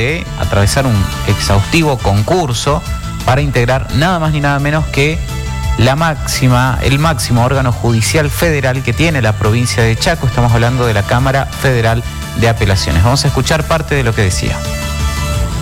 de atravesar un exhaustivo concurso para integrar nada más ni nada menos que el máximo órgano judicial federal que tiene la provincia de Chaco. Estamos hablando de la Cámara Federal de Apelaciones. Vamos a escuchar parte de lo que decía.